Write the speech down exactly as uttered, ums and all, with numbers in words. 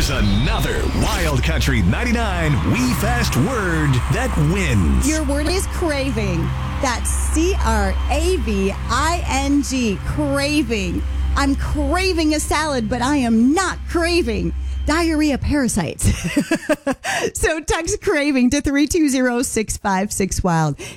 Here's another Wild Country ninety-nine We Fast word that wins. Your word is craving. That's C R A V I N G, craving. I'm craving a salad, but I am not craving diarrhea parasites. So text craving to three two zero, six five six wild.